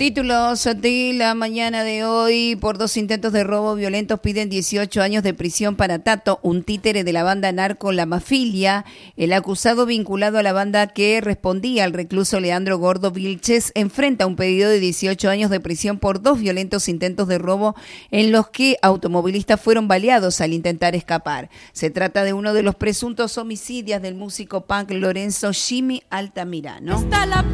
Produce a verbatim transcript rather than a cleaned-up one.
Títulos de la mañana de hoy: por dos intentos de robo violentos piden dieciocho años de prisión para Tato, un títere de la banda narco La Mafia. El acusado, vinculado a la banda que respondía al recluso Leandro Gordo Vilches, enfrenta un pedido de dieciocho años de prisión por dos violentos intentos de robo en los que automovilistas fueron baleados al intentar escapar. Se trata de uno de los presuntos homicidios del músico punk Lorenzo Jimmy Altamirano.